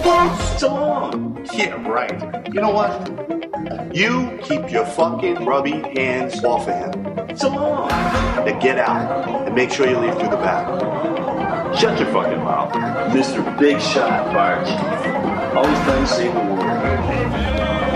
Salon. Yeah, right. You know what? You keep your fucking grubby hands off of him. Salon. Now get out and make sure you leave through the back. Shut your fucking mouth. Mr. Big Shot Fire Chief. Always trying to save the world.